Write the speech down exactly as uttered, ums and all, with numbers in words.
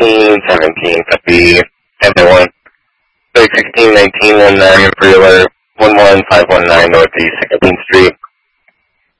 sixteen seventeen, copy. ten by one. sixteen nineteen nineteen, one nine, for your letter, one one five one nine Northeast sixteenth Street.